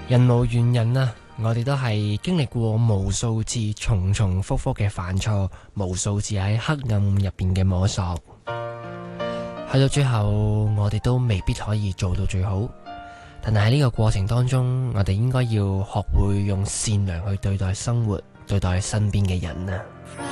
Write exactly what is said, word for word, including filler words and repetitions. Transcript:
人無完人啊！我哋都係經歷過無數次重重複複嘅犯錯，無數次喺黑暗入邊嘅摸索，去到最後我哋都未必可以做到最好。但係喺呢個過程當中，我哋應該要學會用善良去對待生活，對待身邊嘅人啊！